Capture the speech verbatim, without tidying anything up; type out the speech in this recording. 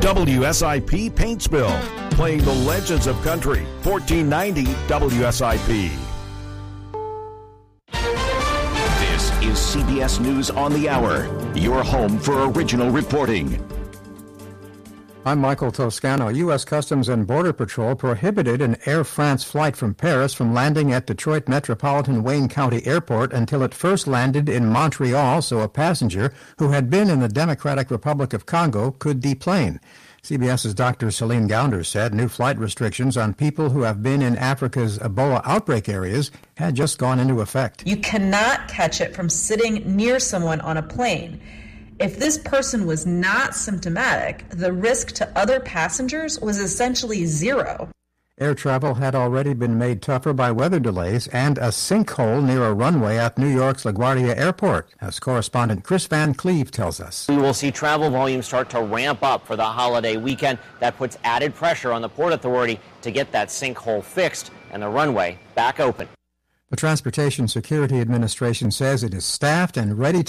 W S I P paint spill, playing the legends of country. fourteen ninety W S I P. This is C B S News on the Hour, your home for original reporting. I'm Michael Toscano. U S Customs and Border Patrol prohibited an Air France flight from Paris from landing at Detroit Metropolitan Wayne County Airport until it first landed in Montreal, so a passenger who had been in the Democratic Republic of Congo could deplane. CBS's Doctor Celine Gounder said new flight restrictions on people who have been in Africa's Ebola outbreak areas had just gone into effect. You cannot catch it from sitting near someone on a plane. If this person was not symptomatic, the risk to other passengers was essentially zero. Air travel had already been made tougher by weather delays and a sinkhole near a runway at New York's LaGuardia Airport, as correspondent Chris Van Cleve tells us. We will see travel volumes start to ramp up for the holiday weekend. That puts added pressure on the Port Authority to get that sinkhole fixed and the runway back open. The Transportation Security Administration says it is staffed and ready to